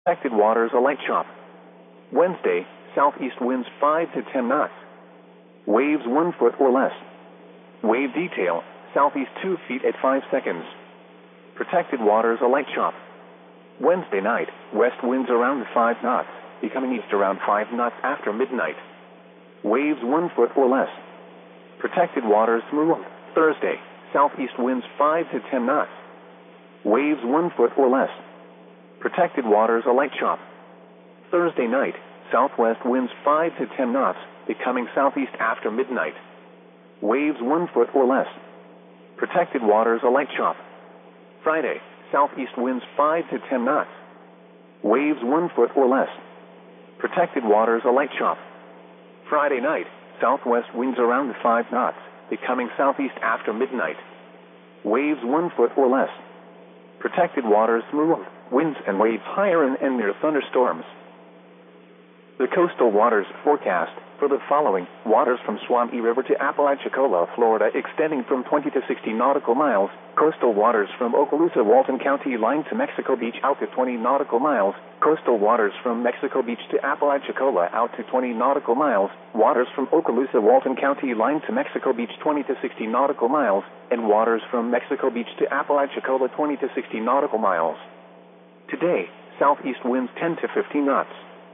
Protected waters, a light chop. Wednesday, southeast winds 5 to 10 knots. Waves 1 foot or less. Wave detail, southeast 2 feet at 5 seconds. Protected waters, a light chop. Wednesday night, west winds around 5 knots, becoming east around 5 knots after midnight. Waves 1 foot or less. Protected waters through Thursday, southeast winds 5 to 10 knots. Waves 1 foot or less. Protected waters, a light chop. Thursday night, southwest winds 5 to 10 knots, becoming southeast after midnight. Waves 1 foot or less. Protected waters, a light chop. Friday, southeast winds 5 to 10 knots. Waves 1 foot or less. Protected waters, a light chop. Friday night, southwest winds around 5 knots, becoming southeast after midnight. Waves 1 foot or less. Protected waters through winds and waves higher and near thunderstorms. The coastal waters forecast for the following: waters from Suwannee River to Apalachicola, Florida, extending from 20 to 60 nautical miles. Coastal waters from Okaloosa, Walton County line to Mexico Beach out to 20 nautical miles. Coastal waters from Mexico Beach to Apalachicola out to 20 nautical miles. Waters from Okaloosa, Walton County line to Mexico Beach 20 to 60 nautical miles. And waters from Mexico Beach to Apalachicola 20 to 60 nautical miles. Today, southeast winds 10 to 15 knots.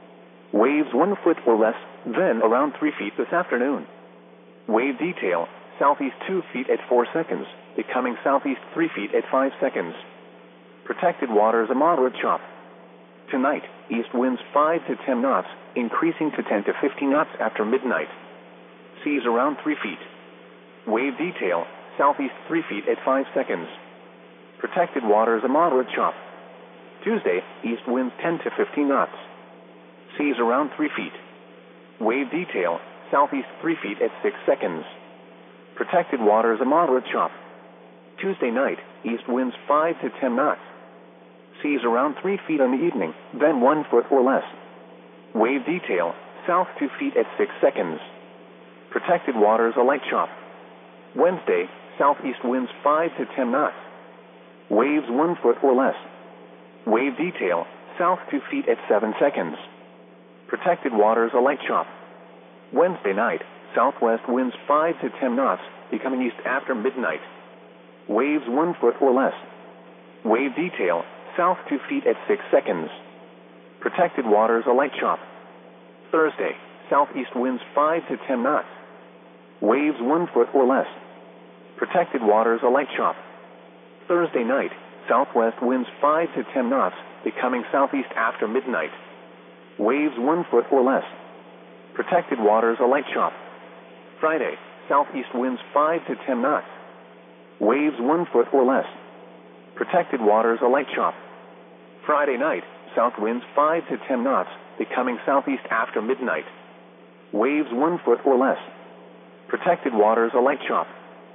Waves 1 foot or less, then around 3 feet this afternoon. Wave detail, southeast 2 feet at 4 seconds, becoming southeast 3 feet at 5 seconds. Protected waters, a moderate chop. Tonight, east winds 5 to 10 knots, increasing to 10 to 15 knots after midnight. Seas around 3 feet. Wave detail, southeast 3 feet at 5 seconds. Protected waters, a moderate chop. Tuesday, east winds 10 to 15 knots. Seas around 3 feet. Wave detail, southeast 3 feet at 6 seconds. Protected waters, a moderate chop. Tuesday night, east winds 5 to 10 knots. Seas around 3 feet in the evening, then 1 foot or less. Wave detail, south 2 feet at 6 seconds. Protected waters, a light chop. Wednesday, southeast winds 5 to 10 knots. Waves 1 foot or less. Wave detail, south 2 feet at 7 seconds. Protected waters, a light chop. Wednesday night, southwest winds 5 to 10 knots, becoming east after midnight. Waves 1 foot or less. Wave detail, south 2 feet at 6 seconds. Protected waters, a light chop. Thursday, southeast winds 5 to 10 knots. Waves 1 foot or less. Protected waters, a light chop. Thursday night, southwest winds 5 to 10 knots, becoming southeast after midnight. Waves 1 foot or less. Protected waters, a light chop. Friday, southeast winds 5 to 10 knots. Waves 1 foot or less. Protected waters, a light chop. Friday night, south winds 5 to 10 knots, becoming southeast after midnight. Waves 1 foot or less. Protected waters, a light chop.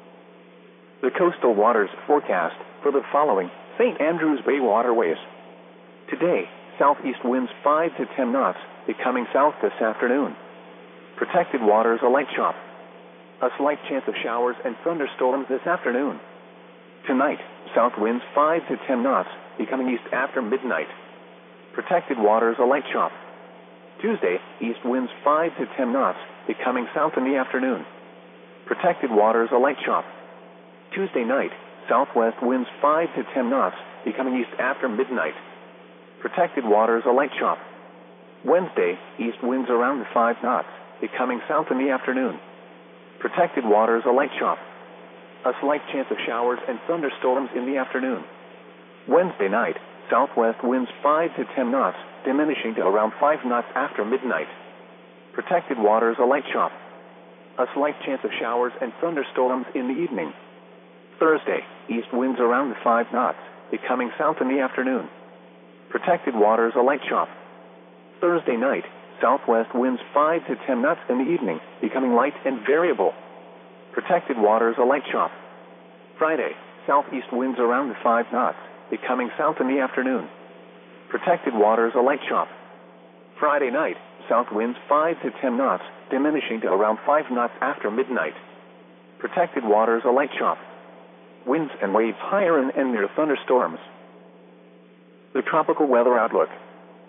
The coastal waters forecast for the following: St. Andrews Bay waterways. Today, southeast winds 5 to 10 knots, becoming south this afternoon. Protected waters, a light chop. A slight chance of showers and thunderstorms this afternoon. Tonight, south winds 5 to 10 knots, becoming east after midnight. Protected waters, a light chop. Tuesday, east winds 5 to 10 knots, becoming south in the afternoon. Protected waters, a light chop. Tuesday night, southwest winds 5 to 10 knots, becoming east after midnight. Protected waters, a light chop. Wednesday, east winds around 5 knots, becoming south in the afternoon. Protected waters, a light chop. A slight chance of showers and thunderstorms in the afternoon. Wednesday night, southwest winds 5 to 10 knots, diminishing to around 5 knots after midnight. Protected waters, a light chop. A slight chance of showers and thunderstorms in the evening. Thursday, east winds around 5 knots, becoming south in the afternoon. Protected waters, a light chop. Thursday night, southwest winds 5 to 10 knots in the evening, becoming light and variable. Protected waters, a light chop. Friday, southeast winds around 5 knots, becoming south in the afternoon. Protected waters, a light chop. Friday night, south winds 5 to 10 knots, diminishing to around 5 knots after midnight. Protected waters, a light chop. Winds and waves higher and near thunderstorms. The tropical weather outlook.